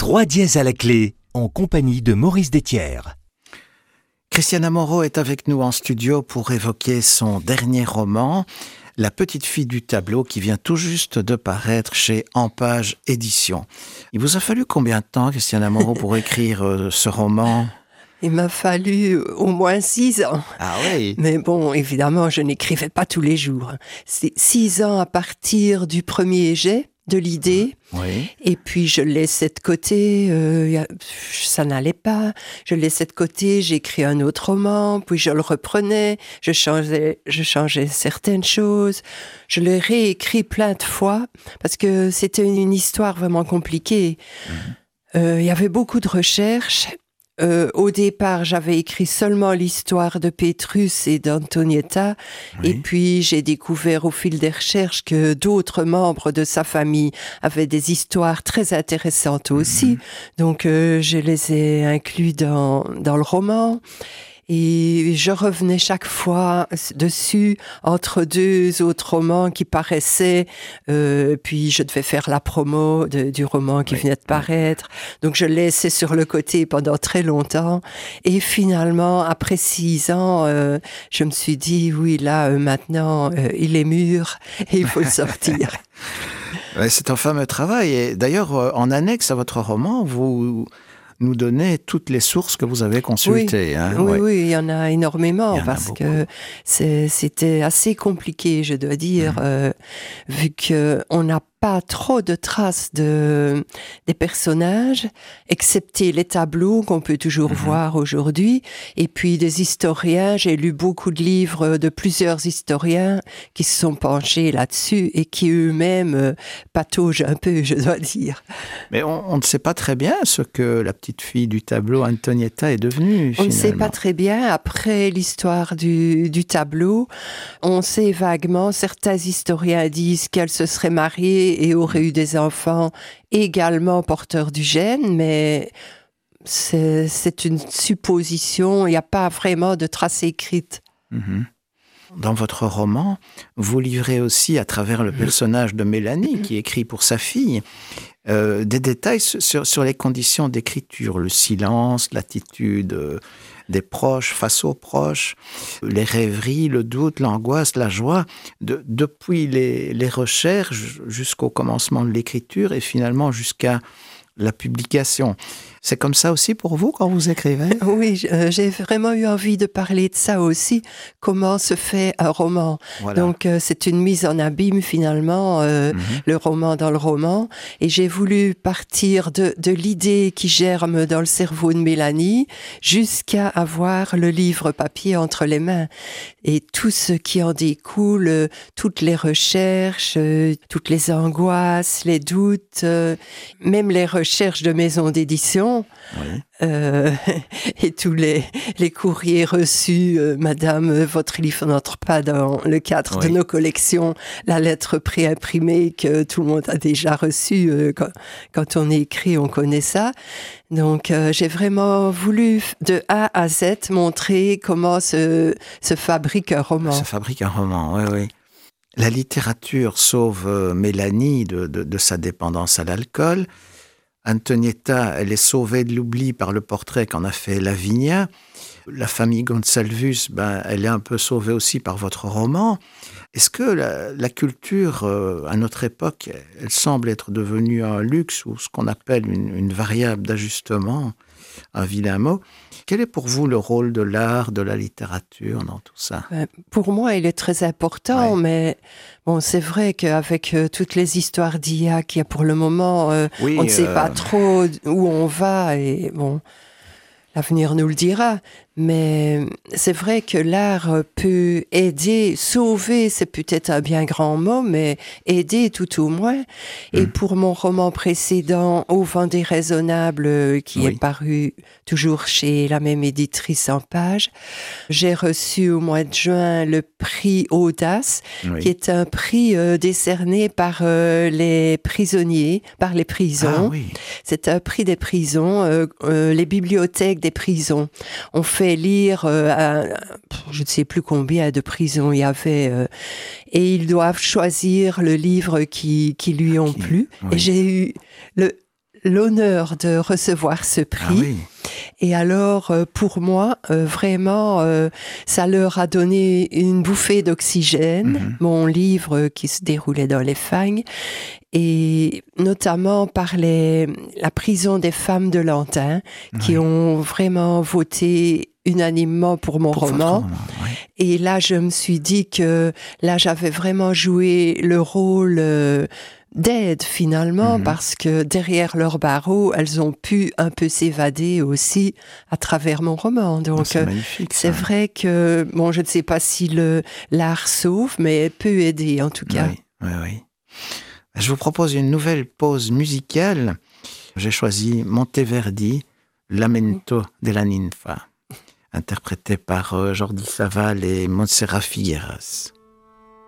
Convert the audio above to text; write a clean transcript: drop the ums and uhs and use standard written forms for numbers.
3 dièses à la clé, en compagnie de Maurice Détière. Christiana Moreau est avec nous en studio pour évoquer son dernier roman, La petite fille du tableau, qui vient tout juste de paraître chez Empage Éditions. Il vous a fallu combien de temps, Christiana Moreau, pour écrire ce roman ? Il m'a fallu au moins 6 ans. Ah oui. Mais bon, évidemment, je n'écrivais pas tous les jours. C'est 6 ans à partir du premier jet de l'idée. Oui. Et puis, je le laissais de côté. Ça n'allait pas. Je le laissais de côté. J'écris un autre roman. Puis, je le reprenais. Je changeais certaines choses. Je l'ai réécrit plein de fois parce que c'était une histoire vraiment compliquée. Il y avait beaucoup de recherches. Au départ, j'avais écrit seulement l'histoire de Pétrus et d'Antonietta, Oui. et puis j'ai découvert au fil des recherches que d'autres membres de sa famille avaient des histoires très intéressantes aussi. Donc je les ai inclus dans le roman. Et je revenais chaque fois dessus, entre 2 autres romans qui paraissaient, puis je devais faire la promo du roman qui venait de paraître. Donc je le laissais sur le côté pendant très longtemps. Et finalement, après 6 ans, je me suis dit, oui, là, maintenant, il est mûr et il faut le sortir. Ouais, c'est un fameux travail. Et d'ailleurs, en annexe à votre roman, vous nous donnez toutes les sources que vous avez consultées. Oui, hein, oui, il y en a énormément Il y en a parce beaucoup. que c'était assez compliqué, je dois dire, vu qu'on n'a pas trop de traces des personnages, excepté les tableaux qu'on peut toujours voir aujourd'hui, et puis des historiens. J'ai lu beaucoup de livres de plusieurs historiens qui se sont penchés là-dessus et qui eux-mêmes pataugent un peu, je dois dire. Mais on ne sait pas très bien ce que la petite fille du tableau, Antonietta, est devenue, On ne finalement. sait pas très bien. Après l'histoire du tableau, on sait vaguement, certains historiens disent qu'elle se serait mariée et aurait eu des enfants également porteurs du gène, mais c'est une supposition, il n'y a pas vraiment de traces écrites. Mhm. Dans votre roman, vous livrez aussi, à travers le personnage de Mélanie, qui écrit pour sa fille, des détails sur les conditions d'écriture, le silence, l'attitude des proches face aux proches, les rêveries, le doute, l'angoisse, la joie, depuis les recherches jusqu'au commencement de l'écriture et finalement jusqu'à la publication. C'est comme ça aussi pour vous quand vous écrivez ? Oui, j'ai vraiment eu envie de parler de ça aussi, comment se fait un roman. Voilà. Donc c'est une mise en abîme finalement, le roman dans le roman, et j'ai voulu partir de l'idée qui germe dans le cerveau de Mélanie jusqu'à avoir le livre papier entre les mains. Et tout ce qui en découle, toutes les recherches, toutes les angoisses, les doutes, même les recherches de maisons d'édition, Oui. et tous les courriers reçus, Madame, votre livre n'entre pas dans le cadre de nos collections, la lettre préimprimée que tout le monde a déjà reçue, quand on écrit, on connaît ça. Donc j'ai vraiment voulu de A à Z montrer comment se fabrique un roman. Se fabrique un roman, oui, oui. La littérature sauve Mélanie de sa dépendance à l'alcool. Antonietta, elle est sauvée de l'oubli par le portrait qu'en a fait Lavinia. La famille Gonsalvus, elle est un peu sauvée aussi par votre roman. Est-ce que la culture, à notre époque, elle semble être devenue un luxe ou ce qu'on appelle une variable d'ajustement, un vilain mot? Quel est pour vous le rôle de l'art, de la littérature dans tout ça ? Pour moi, il est très important, mais bon, c'est vrai qu'avec toutes les histoires d'IA qu'il y a pour le moment, on ne sait pas trop où on va, et bon, l'avenir nous le dira. Mais c'est vrai que l'art peut aider, sauver, c'est peut-être un bien grand mot, mais aider tout au moins. Et pour mon roman précédent, Au vent déraisonnable, qui est paru toujours chez la même éditrice Empage, j'ai reçu au mois de juin le prix Audace, qui est un prix décerné par les prisonniers, par les prisons. Ah, oui. C'est un prix des prisons, les bibliothèques des prisons. On fait lire je ne sais plus combien de prisons il y avait, et ils doivent choisir le livre qui lui ont plu. Oui. Et j'ai eu l'honneur de recevoir ce prix. Ah oui. Et alors, pour moi, vraiment, ça leur a donné une bouffée d'oxygène, mon livre qui se déroulait dans les Fagnes, et notamment par la prison des femmes de Lantin, qui ont vraiment voté unanimement pour mon roman. Oui. Et là, je me suis dit que là, j'avais vraiment joué le rôle d'aide finalement, parce que derrière leur barreau, elles ont pu un peu s'évader aussi à travers mon roman. Donc, c'est magnifique. C'est vrai que, bon, je ne sais pas si l'art sauve, mais peut aider en tout cas. Oui. Je vous propose une nouvelle pause musicale. J'ai choisi Monteverdi, Lamento della Ninfa, interprété par Jordi Savall et Montserrat Figueras.